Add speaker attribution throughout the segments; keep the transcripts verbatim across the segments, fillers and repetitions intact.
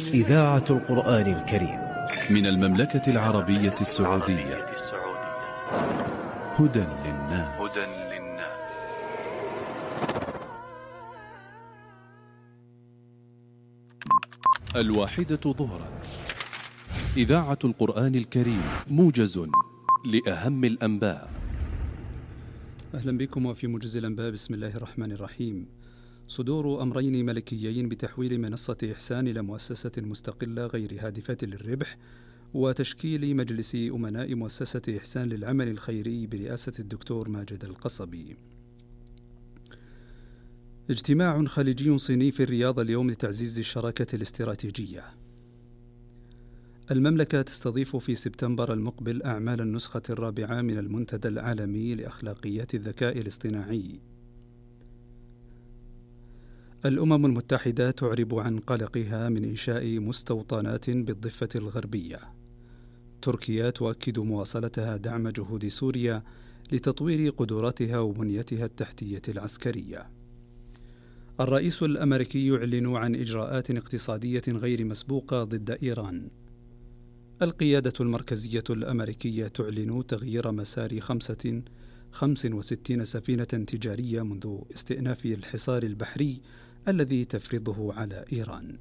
Speaker 1: إذاعة القرآن الكريم
Speaker 2: من المملكة العربية السعودية. هدى للناس. الواحدة ظهرا، إذاعة القرآن الكريم، موجز لأهم الأنباء.
Speaker 3: أهلا بكم وفي موجز الأنباء. بسم الله الرحمن الرحيم. صدور أمرين ملكيين بتحويل منصة إحسان إلى مؤسسة مستقلة غير هادفة للربح، وتشكيل مجلس أمناء مؤسسة إحسان للعمل الخيري برئاسة الدكتور ماجد القصبي. اجتماع خليجي صيني في الرياض اليوم لتعزيز الشراكة الاستراتيجية. المملكة تستضيف في سبتمبر المقبل أعمال النسخة الرابعة من المنتدى العالمي لأخلاقيات الذكاء الاصطناعي. الأمم المتحدة تعرب عن قلقها من إنشاء مستوطنات بالضفة الغربية. تركيا تؤكد مواصلتها دعم جهود سوريا لتطوير قدراتها وبنيتها التحتية العسكرية. الرئيس الأمريكي يعلن عن إجراءات اقتصادية غير مسبوقة ضد إيران. القيادة المركزية الأمريكية تعلن تغيير مسار خمسة خمس وستين سفينة تجارية منذ استئناف الحصار البحري الذي تفرضه على إيران.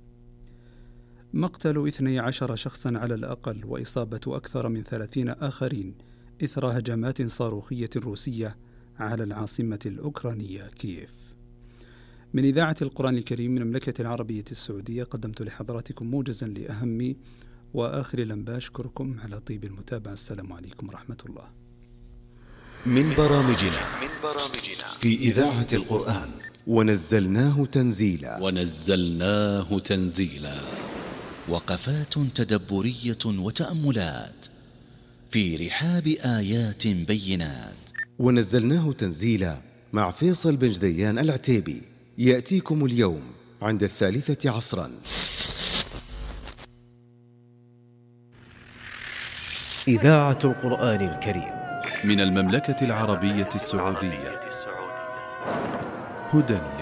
Speaker 3: مقتل اثني عشر شخصا على الأقل وإصابة أكثر من ثلاثين آخرين إثر هجمات صاروخية روسية على العاصمة الأوكرانية كييف. من إذاعة القرآن الكريم من المملكة العربية السعودية قدمت لحضراتكم موجزا لأهم وآخر الأنباء. أشكركم على طيب المتابعة. السلام عليكم ورحمة الله.
Speaker 4: من برامجنا من برامجنا في إذاعة القرآن ونزلناه تنزيلا
Speaker 2: ونزلناه تنزيلا
Speaker 4: وقفات تدبرية وتأملات في رحاب آيات بينات. ونزلناه تنزيلا مع فيصل بن جديان العتيبي يأتيكم اليوم عند الثالثة عصرا.
Speaker 1: إذاعة القرآن الكريم
Speaker 2: من المملكة العربية السعودية. هدى